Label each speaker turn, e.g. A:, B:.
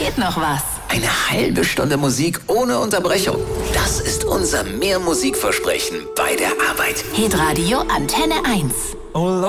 A: geht noch was.
B: Eine halbe Stunde Musik ohne Unterbrechung. Das ist unser Mehrmusikversprechen bei der Arbeit.
A: Hitradio Antenne 1.
C: Oh